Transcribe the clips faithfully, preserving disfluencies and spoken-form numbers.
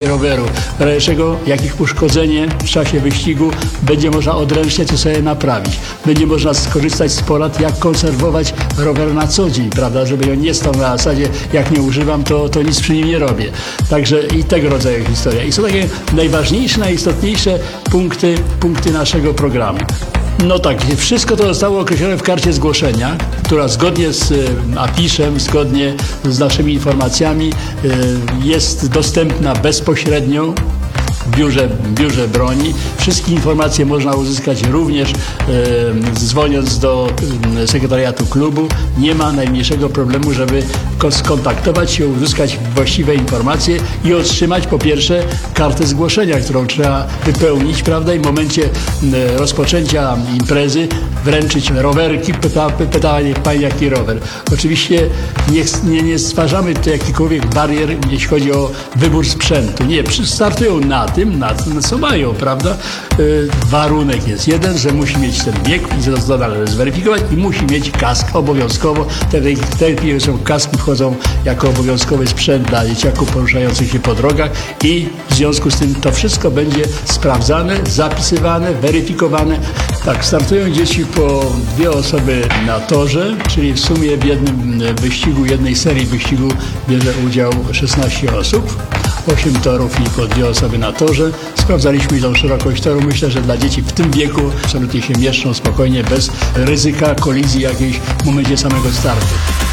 roweru. W razie czego jakieś uszkodzenie w czasie wyścigu będzie można odręcznie to sobie naprawić. Będzie można skorzystać z porad, jak konserwować rower na co dzień, prawda, żeby on nie stał na zasadzie, jak nie używam, to, to nic przy nim nie robię. Także i tego rodzaju historia. I są takie najważniejsze, najistotniejsze punkty, punkty naszego programu. No tak, wszystko to zostało określone w karcie zgłoszenia, która zgodnie z afiszem, zgodnie z naszymi informacjami jest dostępna bezpośrednio w biurze, w biurze broni. Wszystkie informacje można uzyskać również e, dzwoniąc do e, sekretariatu klubu. Nie ma najmniejszego problemu, żeby skontaktować się, uzyskać właściwe informacje i otrzymać po pierwsze kartę zgłoszenia, którą trzeba wypełnić, prawda, i w momencie e, rozpoczęcia imprezy wręczyć rowerki. Pyta, pytanie pani, jaki rower. Oczywiście nie, nie, nie stwarzamy tu jakichkolwiek barier, jeśli chodzi o wybór sprzętu. Nie, startują na tym, na tym, co mają, prawda? Yy, warunek jest jeden, że musi mieć ten bieg, i to należy zweryfikować, i musi mieć kask obowiązkowo. Te, te, te są kaski wchodzą jako obowiązkowy sprzęt dla dzieciaków poruszających się po drogach i w związku z tym to wszystko będzie sprawdzane, zapisywane, weryfikowane. Tak, startują dzieci po dwie osoby na torze, czyli w sumie w jednym wyścigu, jednej serii wyścigu bierze udział szesnaście osób, osiem torów i po dwie osoby na torze. Sprawdzaliśmy tą szerokość toru. Myślę, że dla dzieci w tym wieku absolutnie się mieszczą spokojnie, bez ryzyka kolizji jakiejś w momencie samego startu.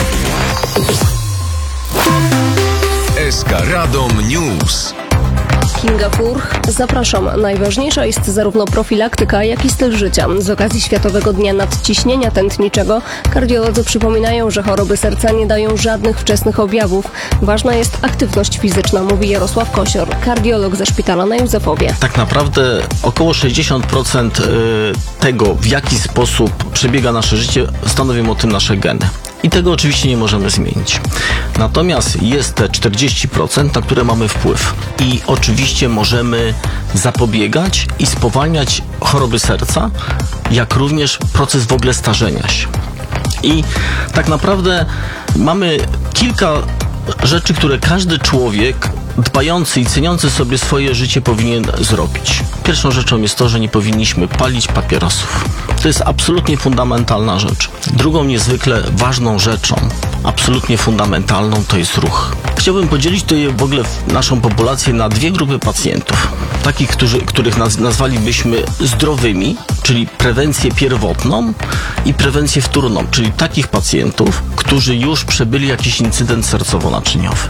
S K Radom News. Kinga Furch, zapraszam. Najważniejsza jest zarówno profilaktyka, jak i styl życia. Z okazji Światowego Dnia Nadciśnienia Tętniczego kardiolodzy przypominają, że choroby serca nie dają żadnych wczesnych objawów. Ważna jest aktywność fizyczna, mówi Jarosław Kosior, kardiolog ze szpitala na Józefowie. Tak naprawdę około sześćdziesiąt procent tego, w jaki sposób przebiega nasze życie, stanowią o tym nasze geny. I tego oczywiście nie możemy zmienić. Natomiast jest te czterdzieści procent, na które mamy wpływ. I oczywiście możemy zapobiegać i spowalniać choroby serca, jak również proces w ogóle starzenia się. I tak naprawdę mamy kilka rzeczy, które każdy człowiek dbający i ceniący sobie swoje życie powinien zrobić. Pierwszą rzeczą jest to, że nie powinniśmy palić papierosów. To jest absolutnie fundamentalna rzecz. Drugą niezwykle ważną rzeczą, absolutnie fundamentalną, to jest ruch. Chciałbym podzielić tutaj w ogóle naszą populację na dwie grupy pacjentów. Takich, którzy, których naz, nazwalibyśmy zdrowymi, czyli prewencję pierwotną, i prewencję wtórną, czyli takich pacjentów, którzy już przebyli jakiś incydent sercowo-naczyniowy.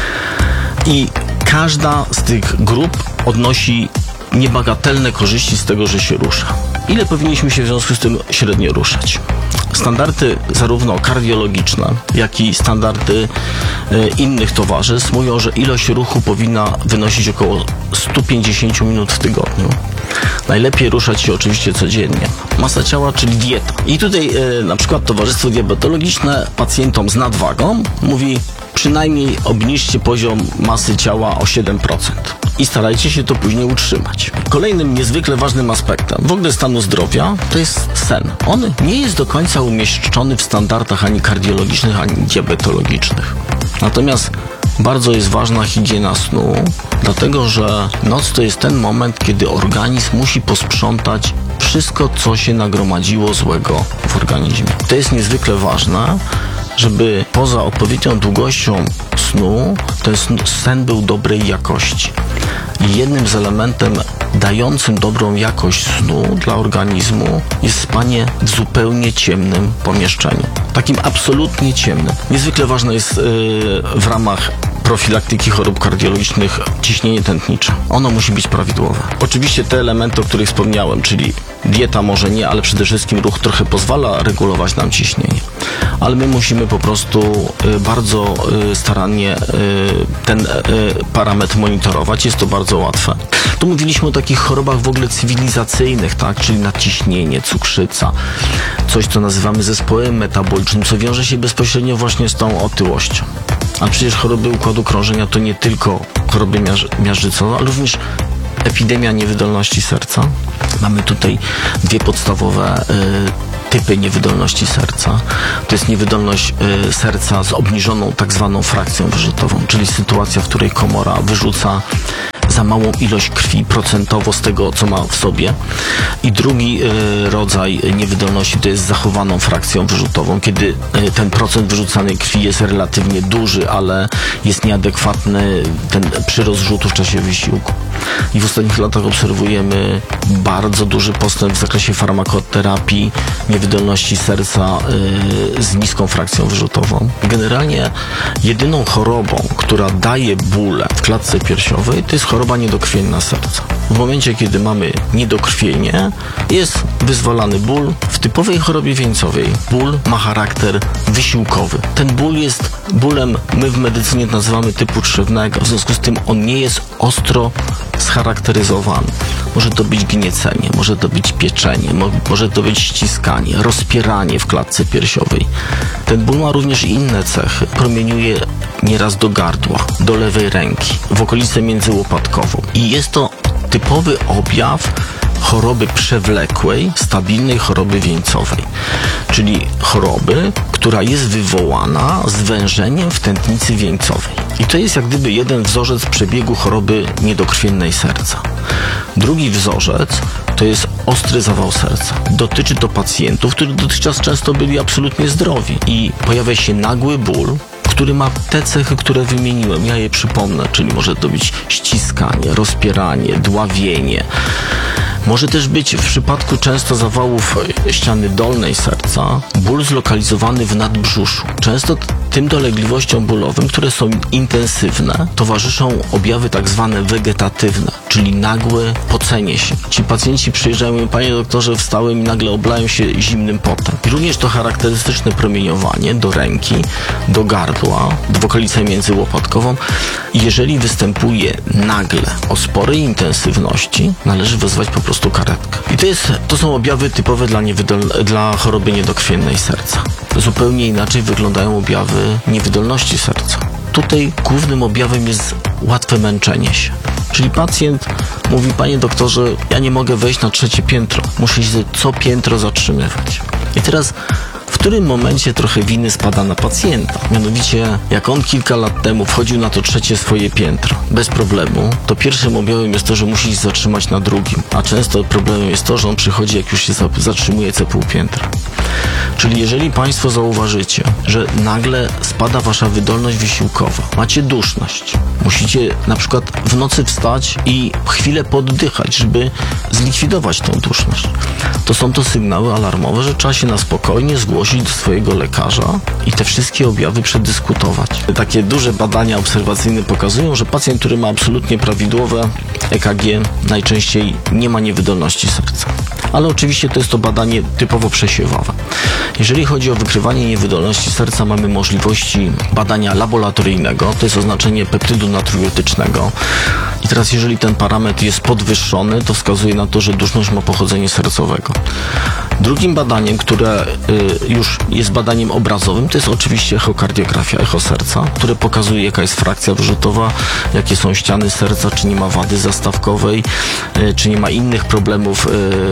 I każda z tych grup odnosi niebagatelne korzyści z tego, że się rusza. Ile powinniśmy się w związku z tym średnio ruszać? Standardy zarówno kardiologiczne, jak i standardy e, innych towarzystw mówią, że ilość ruchu powinna wynosić około sto pięćdziesiąt minut w tygodniu. Najlepiej ruszać się oczywiście codziennie. Masa ciała, czyli dieta. I tutaj e, na przykład Towarzystwo Diabetologiczne pacjentom z nadwagą mówi: przynajmniej obniżcie poziom masy ciała o siedem procent i starajcie się to później utrzymać. Kolejnym niezwykle ważnym aspektem w ogóle stanu zdrowia to jest sen. On nie jest do końca umieszczony w standardach ani kardiologicznych, ani diabetologicznych. Natomiast bardzo jest ważna higiena snu, dlatego że noc to jest ten moment, kiedy organizm musi posprzątać wszystko, co się nagromadziło złego w organizmie. To jest niezwykle ważne, żeby poza odpowiednią długością snu, ten sen był dobrej jakości. I jednym z elementem dającym dobrą jakość snu dla organizmu jest spanie w zupełnie ciemnym pomieszczeniu. Takim absolutnie ciemnym. Niezwykle ważne jest yy, w ramach profilaktyki chorób kardiologicznych ciśnienie tętnicze. Ono musi być prawidłowe. Oczywiście te elementy, o których wspomniałem, czyli dieta może nie, ale przede wszystkim ruch trochę pozwala regulować nam ciśnienie. Ale my musimy po prostu y, bardzo y, starannie y, ten y, parametr monitorować. Jest to bardzo łatwe. Tu mówiliśmy o takich chorobach w ogóle cywilizacyjnych, tak? Czyli nadciśnienie, cukrzyca, coś, co nazywamy zespołem metabolicznym, co wiąże się bezpośrednio właśnie z tą otyłością. A przecież choroby układu krążenia to nie tylko choroby miaż- miażdżycowe, ale również epidemia niewydolności serca. Mamy tutaj dwie podstawowe y, typy niewydolności serca. To jest niewydolność y, serca z obniżoną tak zwaną frakcją wyrzutową, czyli sytuacja, w której komora wyrzuca za małą ilość krwi procentowo z tego, co ma w sobie. I drugi y, rodzaj niewydolności to jest zachowaną frakcją wyrzutową, kiedy y, ten procent wyrzucanej krwi jest relatywnie duży, ale jest nieadekwatny ten przyrost rzutu w czasie wysiłku. I w ostatnich latach obserwujemy bardzo duży postęp w zakresie farmakoterapii niewydolności serca y, z niską frakcją wyrzutową. Generalnie jedyną chorobą, która daje bóle w klatce piersiowej, to jest choroba niedokrwienna serca. W momencie, kiedy mamy niedokrwienie, jest wyzwalany ból. W typowej chorobie wieńcowej ból ma charakter wysiłkowy. Ten ból jest bólem, my w medycynie nazywamy typu trzewnego, w związku z tym on nie jest ostro scharakteryzowany. Może to być gniecenie, może to być pieczenie, mo- może to być ściskanie, rozpieranie w klatce piersiowej. Ten ból ma również inne cechy. Promieniuje nieraz do gardła, do lewej ręki, w okolicę międzyłopatkową. I jest to typowy objaw choroby przewlekłej, stabilnej choroby wieńcowej, czyli choroby, która jest wywołana zwężeniem w tętnicy wieńcowej. I to jest jak gdyby jeden wzorzec przebiegu choroby niedokrwiennej serca. Drugi wzorzec to jest ostry zawał serca. Dotyczy to pacjentów, którzy dotychczas często byli absolutnie zdrowi i pojawia się nagły ból, który ma te cechy, które wymieniłem. Ja je przypomnę, czyli może to być ściskanie, rozpieranie, dławienie. Może też być w przypadku często zawałów ściany dolnej serca ból zlokalizowany w nadbrzuszu. Często tym dolegliwościom bólowym, które są intensywne, towarzyszą objawy tak zwane wegetatywne, czyli nagłe pocenie się. Ci pacjenci przyjeżdżają i mówią: panie doktorze, wstałem i nagle oblają się zimnym potem. I również to charakterystyczne promieniowanie do ręki, do gardła, w okolicę międzyłopatkową. Jeżeli występuje nagle o sporej intensywności, należy wezwać po prostu karetkę. I to, jest, to są objawy typowe dla, niewydol- dla choroby niedokrwiennej serca. Zupełnie inaczej wyglądają objawy niewydolności serca. Tutaj głównym objawem jest łatwe męczenie się. Czyli pacjent mówi: panie doktorze, ja nie mogę wejść na trzecie piętro. Muszę się co piętro zatrzymywać. I teraz w którym momencie trochę winy spada na pacjenta. Mianowicie, jak on kilka lat temu wchodził na to trzecie swoje piętro bez problemu, to pierwszym objawem jest to, że musi się zatrzymać na drugim. A często problemem jest to, że on przychodzi, jak już się zatrzymuje co pół piętra. Czyli jeżeli państwo zauważycie, że nagle spada wasza wydolność wysiłkowa, macie duszność, musicie na przykład w nocy wstać i chwilę poddychać, żeby zlikwidować tą duszność, to są to sygnały alarmowe, że trzeba się na spokojnie zgłosić do swojego lekarza i te wszystkie objawy przedyskutować. Takie duże badania obserwacyjne pokazują, że pacjent, który ma absolutnie prawidłowe E K G, najczęściej nie ma niewydolności serca. Ale oczywiście to jest to badanie typowo przesiewowe. Jeżeli chodzi o wykrywanie niewydolności serca, mamy możliwości badania laboratoryjnego, to jest oznaczenie peptydu natriutycznego. I teraz jeżeli ten parametr jest podwyższony, to wskazuje na to, że duszność ma pochodzenie sercowego. Drugim badaniem, które y, już jest badaniem obrazowym, to jest oczywiście echokardiografia, echo serca, które pokazuje, jaka jest frakcja wyrzutowa, jakie są ściany serca, czy nie ma wady zastawkowej, y, czy nie ma innych problemów y,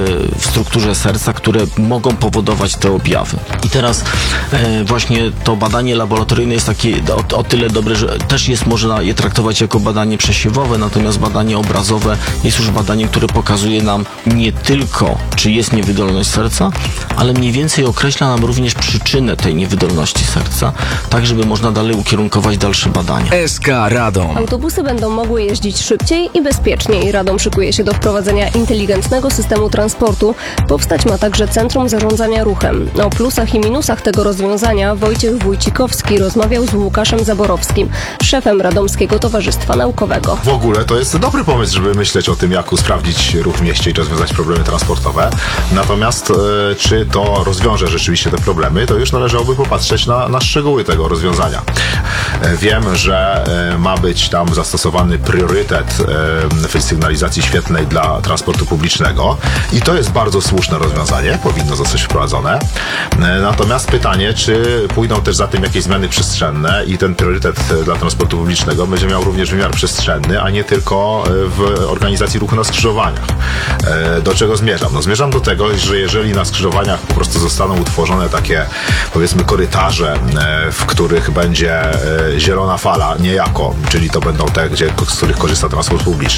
w strukturze serca, które mogą powodować te objawy. I teraz y, właśnie to badanie laboratoryjne jest takie o, o tyle dobre, że też jest, można je traktować jako badanie przesiewowe, natomiast badanie obrazowe jest już badaniem, które pokazuje nam nie tylko, czy jest niewydolność serca, ale mniej więcej określa nam również przyczynę tej niewydolności serca, tak żeby można dalej ukierunkować dalsze badania. S K Radom. Autobusy będą mogły jeździć szybciej i bezpieczniej. Radom szykuje się do wprowadzenia inteligentnego systemu transportu. Powstać ma także Centrum Zarządzania Ruchem. O plusach i minusach tego rozwiązania Wojciech Wójcikowski rozmawiał z Łukaszem Zaborowskim, szefem Radomskiego Towarzystwa Naukowego. W ogóle to jest dobry pomysł, żeby myśleć o tym, jak usprawnić ruch w mieście i rozwiązać problemy transportowe. Natomiast e, czy to rozwiąże rzeczywiście te problemy, to już należałoby popatrzeć na, na szczegóły tego rozwiązania. E, wiem, że e, ma być tam zastosowany priorytet e, w sygnalizacji świetlnej dla transportu publicznego i to jest bardzo słuszne rozwiązanie, powinno zostać wprowadzone. E, natomiast pytanie, czy pójdą też za tym jakieś zmiany przestrzenne i ten priorytet dla transportu publicznego będzie miał również wymiar przestrzenny, a nie tylko w organizacji ruchu na skrzyżowaniach. E, do czego zmierzam? No zmierzam do tego, że jeżeli na skrzyżowaniach po prostu zostaną utworzone takie, powiedzmy, korytarze, e, w których będzie e, zielona fala niejako, czyli to będą te, gdzie, z których korzysta transport publiczny,